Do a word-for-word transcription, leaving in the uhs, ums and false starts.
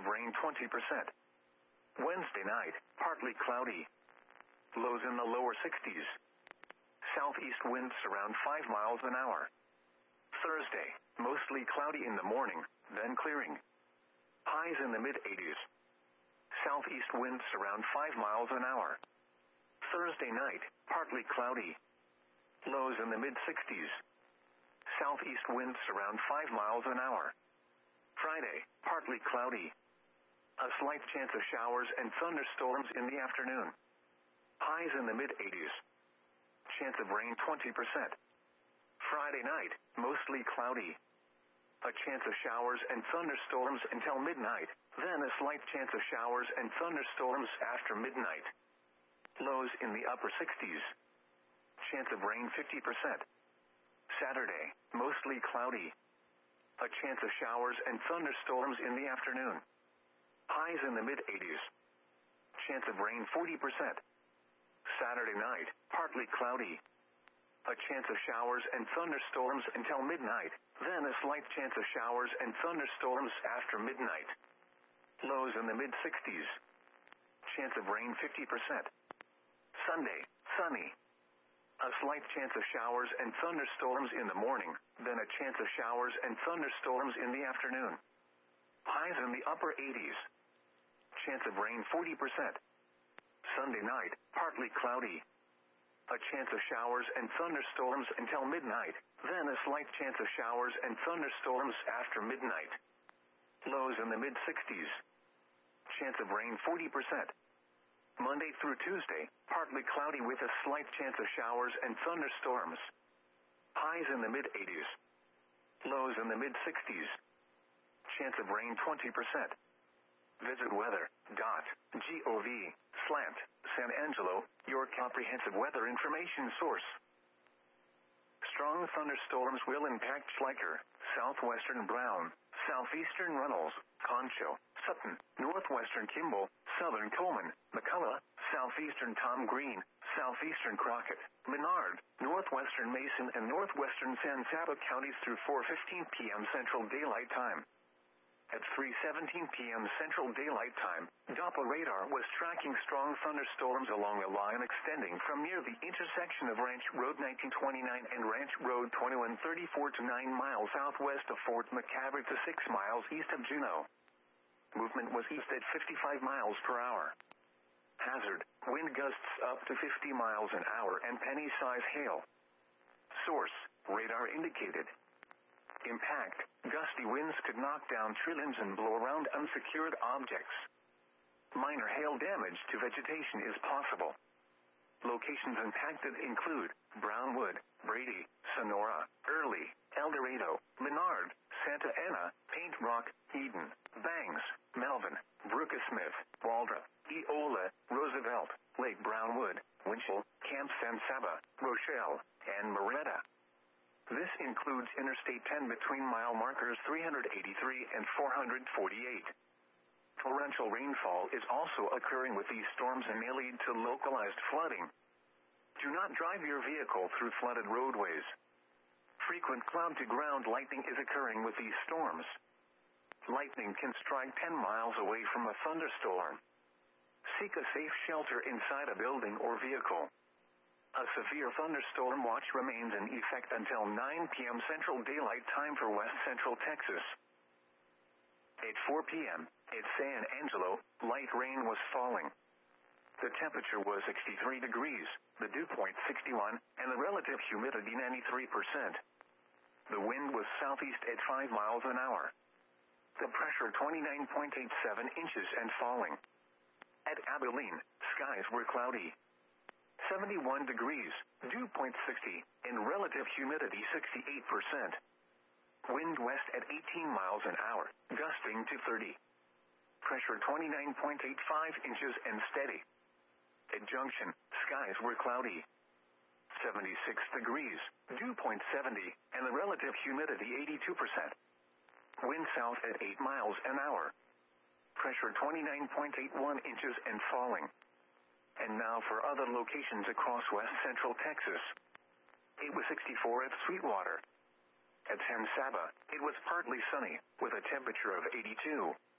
of rain twenty percent. Wednesday night, partly cloudy. Lows in the lower sixties. Southeast winds around five miles an hour. Thursday, mostly cloudy in the morning, then clearing. Highs in the mid-eighties. Southeast winds around five miles an hour. Thursday night, partly cloudy. Lows in the mid-sixties. Southeast winds around five miles an hour. Friday, partly cloudy. A slight chance of showers and thunderstorms in the afternoon. Highs in the mid-eighties. Chance of rain twenty percent. Friday night, mostly cloudy. A chance of showers and thunderstorms until midnight, then a slight chance of showers and thunderstorms after midnight. Lows in the upper sixties. Chance of rain fifty percent. Saturday, mostly cloudy. A chance of showers and thunderstorms in the afternoon. Highs in the mid-eighties. Chance of rain forty percent. Saturday night, partly cloudy. A chance of showers and thunderstorms until midnight, then a slight chance of showers and thunderstorms after midnight. Lows in the mid-sixties. Chance of rain fifty percent. Sunday, sunny. A slight chance of showers and thunderstorms in the morning, then a chance of showers and thunderstorms in the afternoon. Highs in the upper eighties. Chance of rain forty percent. Sunday night, partly cloudy. A chance of showers and thunderstorms until midnight, then a slight chance of showers and thunderstorms after midnight. Lows in the mid-sixties. Chance of rain forty percent. Monday through Tuesday, partly cloudy with a slight chance of showers and thunderstorms. Highs in the mid-eighties. Lows in the mid-sixties. Chance of rain twenty percent. Visit weather dot gov slant San Angelo, your comprehensive weather information source. Strong thunderstorms will impact Schleicher, southwestern Brown, southeastern Runnels, Concho, Sutton, northwestern Kimball, southern Coleman, McCullough, southeastern Tom Green, southeastern Crockett, Menard, northwestern Mason, and northwestern San Saba counties through four fifteen p.m. Central Daylight Time. At three seventeen p.m. Central Daylight Time, Doppler radar was tracking strong thunderstorms along a line extending from near the intersection of Ranch Road nineteen twenty-nine and Ranch Road twenty-one thirty-four to nine miles southwest of Fort McCabe to six miles east of Juneau. Movement was east at fifty-five miles per hour. Hazard, wind gusts up to fifty miles an hour and penny-size hail. Source, radar indicated. Impact, gusty winds could knock down tree limbs and blow around unsecured objects. Minor hail damage to vegetation is possible. Locations impacted include Brownwood, Brady, Sonora, Early, El Dorado, Menard, Santa Ana, Paint Rock, Eden, Bangs, Melvin, Brooksmith, Waldrop, Eola, Roosevelt, Lake Brownwood, Winchell, Camp San Saba, Rochelle, and Moretta. This includes Interstate ten between mile markers three eighty-three and four forty-eight. Torrential rainfall is also occurring with these storms and may lead to localized flooding. Do not drive your vehicle through flooded roadways. Frequent cloud-to-ground lightning is occurring with these storms. Lightning can strike ten miles away from a thunderstorm. Seek a safe shelter inside a building or vehicle. A severe thunderstorm watch remains in effect until nine p.m. Central Daylight Time for West Central Texas. At four p.m., at San Angelo, light rain was falling. The temperature was sixty-three degrees, the dew point sixty-one, and the relative humidity ninety-three percent. The wind was southeast at five miles an hour. The pressure twenty-nine point eight seven inches and falling. At Abilene, skies were cloudy. seventy-one degrees, dew point sixty, and relative humidity sixty-eight percent. Wind west at eighteen miles an hour, gusting to thirty. Pressure twenty-nine point eight five inches and steady. At Junction, skies were cloudy. seventy-six degrees, dew point seventy, and the relative humidity eighty-two percent. Wind south at eight miles an hour. Pressure twenty-nine point eight one inches and falling. And now for other locations across west central Texas. It was sixty-four at Sweetwater. At San Saba, it was partly sunny, with a temperature of eighty-two.